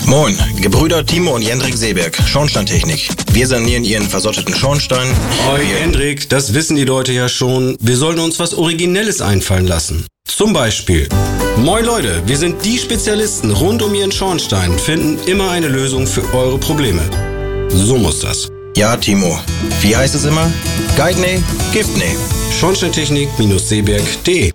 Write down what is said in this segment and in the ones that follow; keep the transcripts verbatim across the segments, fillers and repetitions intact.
Moin, Gebrüder Timo und Jendrik Seeberg, Schornsteintechnik. Wir sanieren Ihren versotteten Schornstein. Oh, Jendrik, das wissen die Leute ja schon. Wir sollen uns was Originelles einfallen lassen. Zum Beispiel: Moin Leute, wir sind die Spezialisten rund um Ihren Schornstein, finden immer eine Lösung für eure Probleme. So muss das. Ja, Timo. Wie heißt es immer? Guide nee, Gift nee. Schornsteintechnik Seeberg punkt de.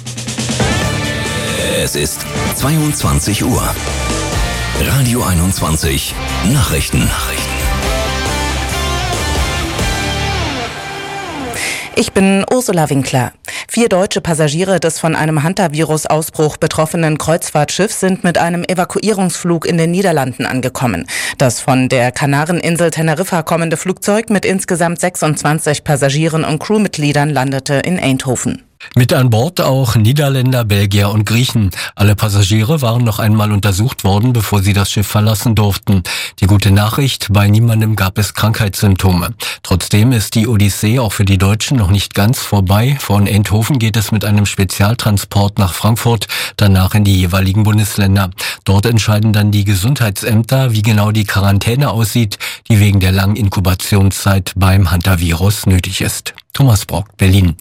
Es ist zweiundzwanzig Uhr. Radio einundzwanzig Nachrichten. Nachrichten. Ich bin Ursula Winkler. Vier deutsche Passagiere des von einem Hantavirus-Ausbruch betroffenen Kreuzfahrtschiffs sind mit einem Evakuierungsflug in den Niederlanden angekommen. Das von der Kanareninsel Teneriffa kommende Flugzeug mit insgesamt sechsundzwanzig Passagieren und Crewmitgliedern landete in Eindhoven. Mit an Bord auch Niederländer, Belgier und Griechen. Alle Passagiere waren noch einmal untersucht worden, bevor sie das Schiff verlassen durften. Die gute Nachricht: bei niemandem gab es Krankheitssymptome. Trotzdem ist die Odyssee auch für die Deutschen noch nicht ganz vorbei. Von Eindhoven geht es mit einem Spezialtransport nach Frankfurt, danach in die jeweiligen Bundesländer. Dort entscheiden dann die Gesundheitsämter, wie genau die Quarantäne aussieht, die wegen der langen Inkubationszeit beim Hantavirus nötig ist. Thomas Brock, Berlin.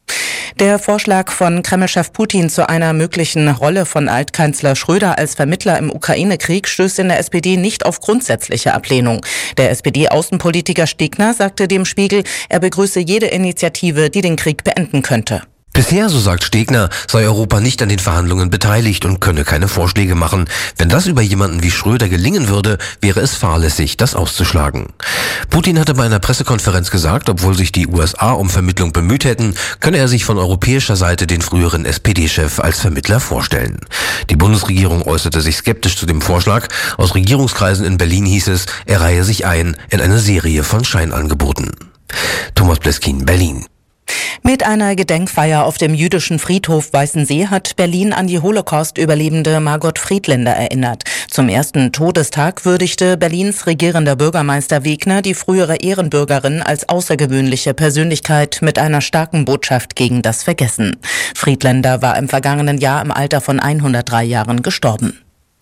Der Vorschlag von Kreml-Chef Putin zu einer möglichen Rolle von Altkanzler Schröder als Vermittler im Ukraine-Krieg stößt in der S P D nicht auf grundsätzliche Ablehnung. Der S P D-Außenpolitiker Stegner sagte dem Spiegel, er begrüße jede Initiative, die den Krieg beenden könnte. Bisher, so sagt Stegner, sei Europa nicht an den Verhandlungen beteiligt und könne keine Vorschläge machen. Wenn das über jemanden wie Schröder gelingen würde, wäre es fahrlässig, das auszuschlagen. Putin hatte bei einer Pressekonferenz gesagt, obwohl sich die U S A um Vermittlung bemüht hätten, könne er sich von europäischer Seite den früheren S P D-Chef als Vermittler vorstellen. Die Bundesregierung äußerte sich skeptisch zu dem Vorschlag. Aus Regierungskreisen in Berlin hieß es, er reihe sich ein in eine Serie von Scheinangeboten. Thomas Bleskin, Berlin. Mit einer Gedenkfeier auf dem jüdischen Friedhof Weißensee hat Berlin an die Holocaust-Überlebende Margot Friedländer erinnert. Zum ersten Todestag würdigte Berlins regierender Bürgermeister Wegner die frühere Ehrenbürgerin als außergewöhnliche Persönlichkeit mit einer starken Botschaft gegen das Vergessen. Friedländer war im vergangenen Jahr im Alter von hundertdrei Jahren gestorben.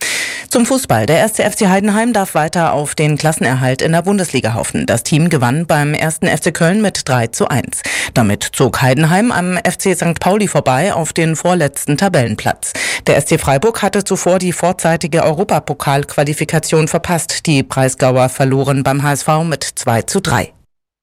Zum Fußball. Der erste F C Heidenheim darf weiter auf den Klassenerhalt in der Bundesliga hoffen. Das Team gewann beim ersten F C Köln mit drei zu eins. Damit zog Heidenheim am F C Sankt Pauli vorbei auf den vorletzten Tabellenplatz. Der S C Freiburg hatte zuvor die vorzeitige Europapokalqualifikation verpasst. Die Breisgauer verloren beim H S V mit zwei zu drei.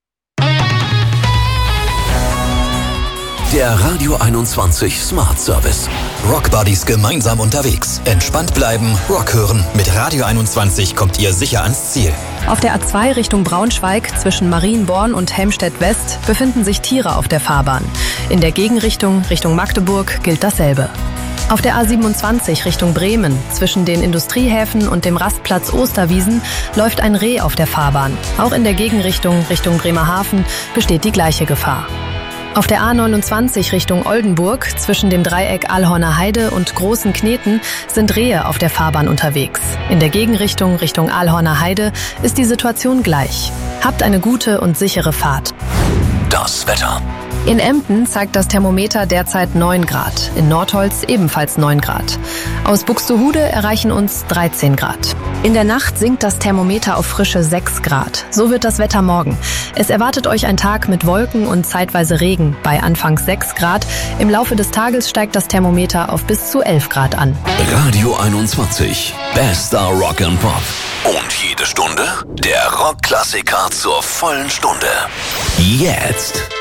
Der Radio einundzwanzig Smart Service. Rock Buddies gemeinsam unterwegs. Entspannt bleiben, Rock hören. Mit Radio einundzwanzig kommt ihr sicher ans Ziel. Auf der A zwei Richtung Braunschweig zwischen Marienborn und Helmstedt West befinden sich Tiere auf der Fahrbahn. In der Gegenrichtung Richtung Magdeburg gilt dasselbe. Auf der A siebenundzwanzig Richtung Bremen zwischen den Industriehäfen und dem Rastplatz Osterwiesen läuft ein Reh auf der Fahrbahn. Auch in der Gegenrichtung Richtung Bremerhaven besteht die gleiche Gefahr. Auf der A neunundzwanzig Richtung Oldenburg zwischen dem Dreieck Alhorner Heide und Großen Kneten sind Rehe auf der Fahrbahn unterwegs. In der Gegenrichtung Richtung Alhorner Heide ist die Situation gleich. Habt eine gute und sichere Fahrt. Das Wetter. In Emden zeigt das Thermometer derzeit neun Grad, in Nordholz ebenfalls neun Grad. Aus Buxtehude erreichen uns dreizehn Grad. In der Nacht sinkt das Thermometer auf frische sechs Grad. So wird das Wetter morgen. Es erwartet euch ein Tag mit Wolken und zeitweise Regen bei anfangs sechs Grad. Im Laufe des Tages steigt das Thermometer auf bis zu elf Grad an. Radio einundzwanzig. Bester Rock and Pop. Und jede Stunde der Rockklassiker zur vollen Stunde. Jetzt.